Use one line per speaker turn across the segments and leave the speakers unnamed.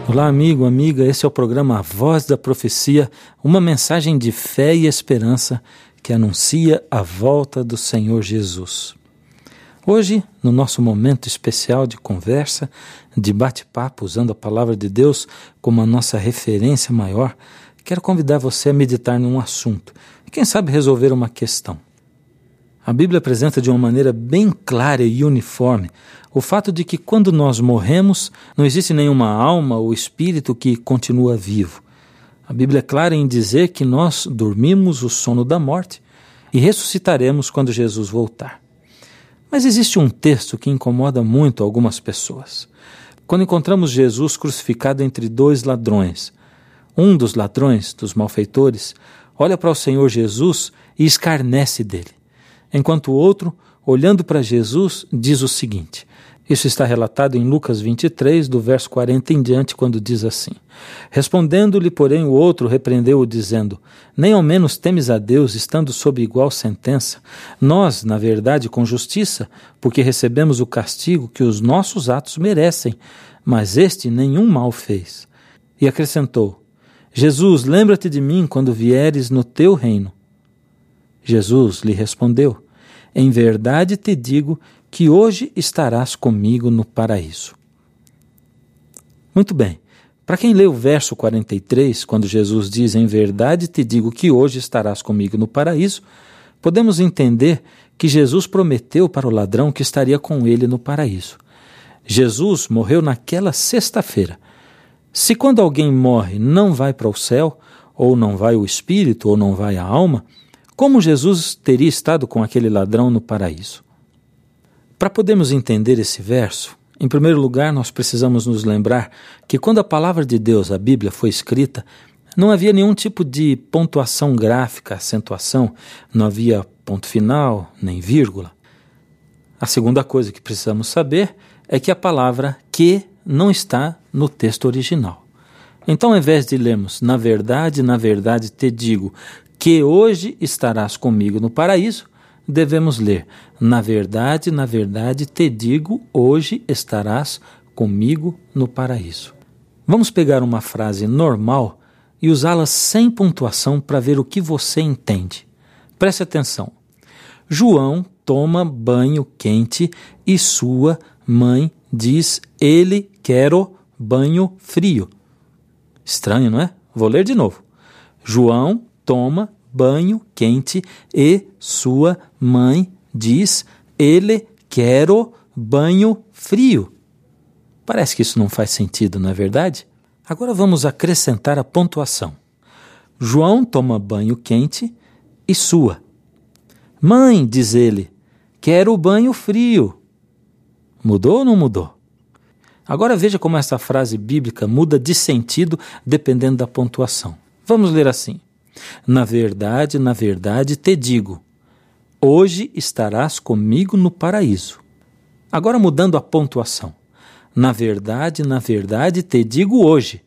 Olá, amigo, amiga, esse é o programa A Voz da Profecia, uma mensagem de fé e esperança que anuncia a volta do Senhor Jesus. Hoje, no nosso momento especial de conversa, de bate-papo, usando a palavra de Deus como a nossa referência maior, quero convidar você a meditar num assunto e, quem sabe, resolver uma questão. A Bíblia apresenta de uma maneira bem clara e uniforme o fato de que quando nós morremos, não existe nenhuma alma ou espírito que continua vivo. A Bíblia é clara em dizer que nós dormimos o sono da morte e ressuscitaremos quando Jesus voltar. Mas existe um texto que incomoda muito algumas pessoas. Quando encontramos Jesus crucificado entre dois ladrões, um dos ladrões, dos malfeitores, olha para o Senhor Jesus e escarnece dele. Enquanto o outro, olhando para Jesus, diz o seguinte. Isso está relatado em Lucas 23, do verso 40 em diante, quando diz assim: Respondendo-lhe, porém, o outro repreendeu-o, dizendo: Nem ao menos temes a Deus, estando sob igual sentença? Nós, na verdade, com justiça, porque recebemos o castigo que os nossos atos merecem, mas este nenhum mal fez. E acrescentou: Jesus, lembra-te de mim quando vieres no teu reino. Jesus lhe respondeu: Em verdade te digo que hoje estarás comigo no paraíso. Muito bem, para quem lê o verso 43, quando Jesus diz: Em verdade te digo que hoje estarás comigo no paraíso, podemos entender que Jesus prometeu para o ladrão que estaria com ele no paraíso. Jesus morreu naquela sexta-feira. Se quando alguém morre não vai para o céu, ou não vai o espírito, ou não vai a alma, como Jesus teria estado com aquele ladrão no paraíso? Para podermos entender esse verso, em primeiro lugar nós precisamos nos lembrar que quando a palavra de Deus, a Bíblia, foi escrita, não havia nenhum tipo de pontuação gráfica, acentuação, não havia ponto final, nem vírgula. A segunda coisa que precisamos saber é que a palavra que não está no texto original. Então, ao invés de lermos, na verdade te digo, que hoje estarás comigo no paraíso, devemos ler, na verdade te digo, hoje estarás comigo no paraíso. Vamos pegar uma frase normal e usá-la sem pontuação para ver o que você entende. Preste atenção. João toma banho quente e sua mãe diz, ele quero banho frio. Estranho, não é? Vou ler de novo. João toma banho quente e sua mãe diz, ele quero banho frio. Parece que isso não faz sentido, não é verdade? Agora vamos acrescentar a pontuação. João toma banho quente e sua mãe, diz ele, quero banho frio. Mudou ou não mudou? Agora veja como essa frase bíblica muda de sentido dependendo da pontuação. Vamos ler assim. Na verdade te digo, hoje estarás comigo no paraíso. Agora mudando a pontuação. Na verdade te digo hoje,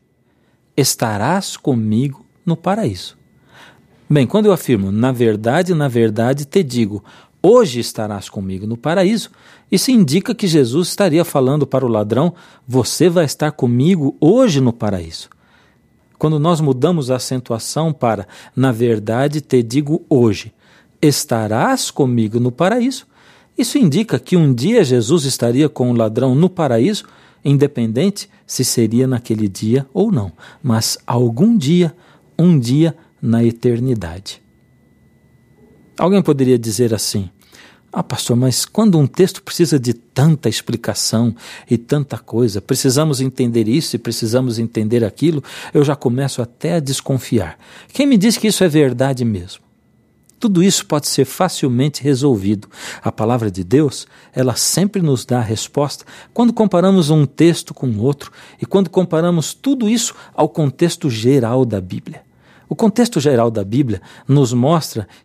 estarás comigo no paraíso. Bem, quando eu afirmo, na verdade te digo, hoje estarás comigo no paraíso, isso indica que Jesus estaria falando para o ladrão, você vai estar comigo hoje no paraíso. Quando nós mudamos a acentuação para, na verdade te digo hoje, estarás comigo no paraíso, isso indica que um dia Jesus estaria com o ladrão no paraíso, independente se seria naquele dia ou não, mas algum dia, um dia na eternidade. Alguém poderia dizer assim, pastor, mas quando um texto precisa de tanta explicação e tanta coisa, precisamos entender isso e precisamos entender aquilo, eu já começo até a desconfiar. Quem me diz que isso é verdade mesmo? Tudo isso pode ser facilmente resolvido. A palavra de Deus, ela sempre nos dá a resposta quando comparamos um texto com outro e quando comparamos tudo isso ao contexto geral da Bíblia. O contexto geral da Bíblia nos mostra